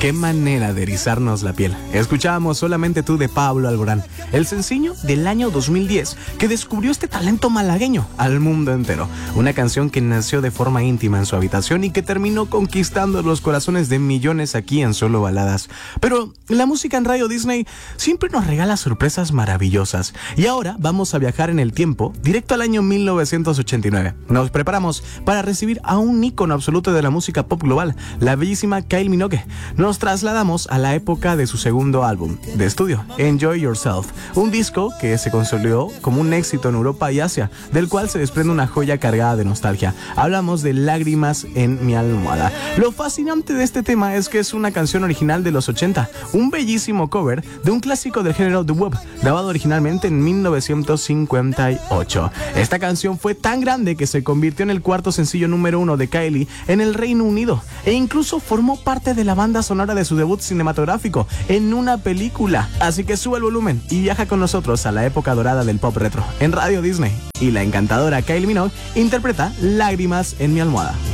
Qué manera de erizarnos la piel. Escuchábamos Solamente tú de Pablo Alborán, el sencillo del año 2010 que descubrió este talento malagueño al mundo entero. Una canción que nació de forma íntima en su habitación y que terminó conquistando los corazones de millones aquí en Solo Baladas. Pero la música en Radio Disney siempre nos regala sorpresas maravillosas. Y ahora vamos a viajar en el tiempo directo al año 1989. Nos preparamos para recibir a un ícono absoluto de la música pop global, la bellísima Kylie Minogue. Nos trasladamos a la época de su segundo álbum de estudio, Enjoy Yourself, un disco que se consolidó como un éxito en Europa y Asia, del cual se desprende una joya cargada de nostalgia. Hablamos de Lágrimas en mi almohada. Lo fascinante de este tema es que es una canción original de los 80, un bellísimo cover de un clásico del género doo wop, grabado originalmente en 1958. Esta canción fue tan grande que se convirtió en el cuarto sencillo número 1 de Kylie en el Reino Unido e incluso formó parte de la banda sonora de su debut cinematográfico en una película. Así que sube el volumen y viaja con nosotros a la época dorada del pop retro en Radio Disney. Y la encantadora Kylie Minogue interpreta Lágrimas en mi almohada.